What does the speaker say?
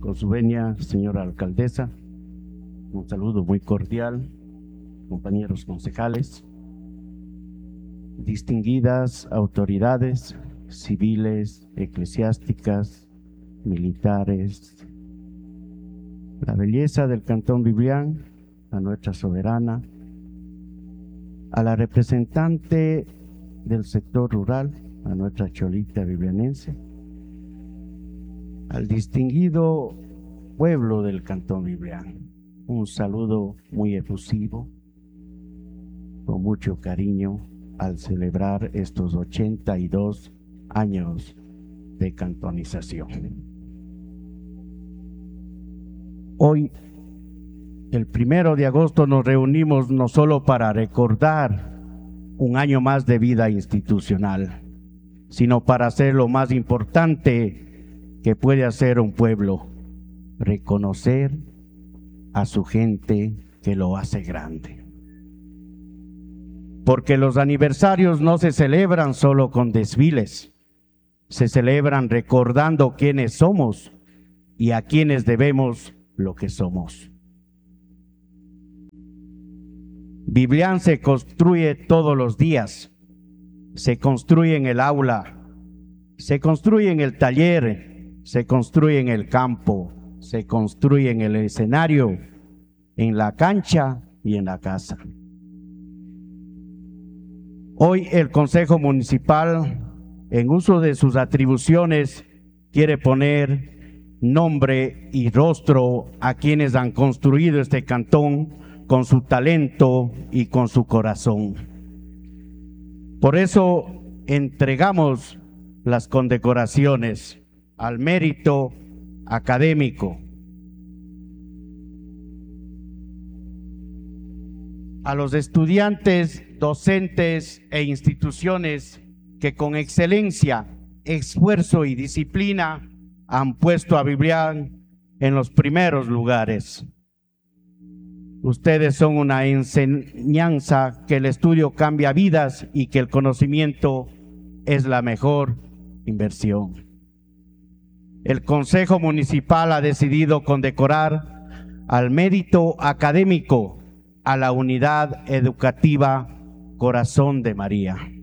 Con su venia, señora alcaldesa, un saludo muy cordial, compañeros concejales, distinguidas autoridades civiles, eclesiásticas, militares, la belleza del Cantón Biblián, a nuestra soberana, a la representante del sector rural, a nuestra cholita biblianense, al distinguido pueblo del Cantón Biblián, un saludo muy efusivo, con mucho cariño, al celebrar estos 82 años de cantonización. Hoy, el 1 de agosto, nos reunimos no solo para recordar un año más de vida institucional, sino para hacer lo más importante que puede hacer un pueblo: reconocer a su gente que lo hace grande. Porque los aniversarios no se celebran solo con desfiles, se celebran recordando quiénes somos y a quienes debemos lo que somos. Biblián se construye todos los días, se construye en el aula, se construye en el taller, se construye en el campo, se construye en el escenario, en la cancha y en la casa. Hoy el Consejo Municipal, en uso de sus atribuciones, quiere poner nombre y rostro a quienes han construido este cantón con su talento y con su corazón. Por eso entregamos las condecoraciones al mérito académico, a los estudiantes, docentes e instituciones que con excelencia, esfuerzo y disciplina han puesto a Biblián en los primeros lugares. Ustedes son una enseñanza que el estudio cambia vidas y que el conocimiento es la mejor inversión. El Consejo Municipal ha decidido condecorar al mérito académico a la Unidad Educativa Corazón de María.